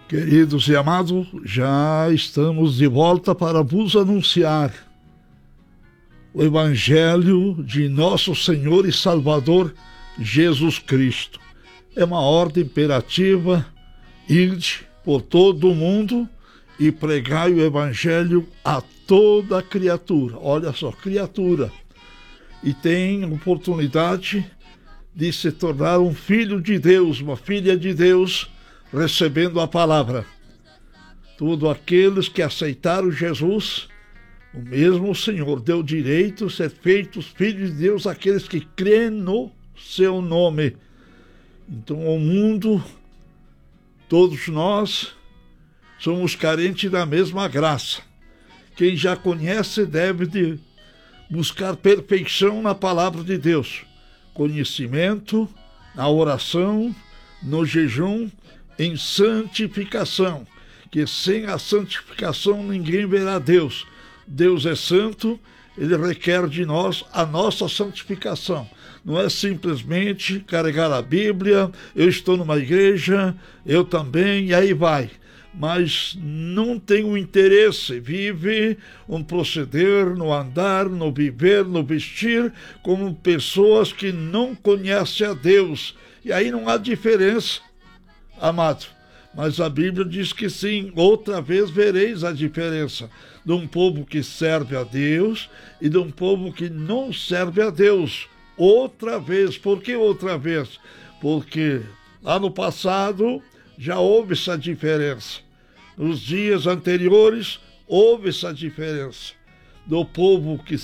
Queridos e amados, já estamos de volta para vos anunciar o Evangelho de nosso Senhor e Salvador Jesus Cristo. É uma ordem imperativa: ide por todo o mundo e pregai o Evangelho a toda criatura. Olha só, criatura. E tem oportunidade de se tornar um filho de Deus, uma filha de Deus, recebendo a palavra. Todos aqueles que aceitaram Jesus, o mesmo Senhor deu direito a ser feitos filhos de Deus, aqueles que creem no seu nome. Então o mundo, todos nós, somos carentes da mesma graça. Quem já conhece deve de buscar perfeição na palavra de Deus, conhecimento, na oração, no jejum, em santificação, que sem a santificação ninguém verá Deus. Deus é santo, Ele requer de nós a nossa santificação. Não é simplesmente carregar a Bíblia, eu estou numa igreja, eu também, e aí vai. Mas não tem o interesse, vive um proceder, no andar, no viver, no vestir, como pessoas que não conhecem a Deus. E aí não há diferença, amado. Mas a Bíblia diz que sim, outra vez vereis a diferença de um povo que serve a Deus e de um povo que não serve a Deus. Outra vez. Por que outra vez? Porque lá no passado já houve essa diferença. Nos dias anteriores houve essa diferença do povo que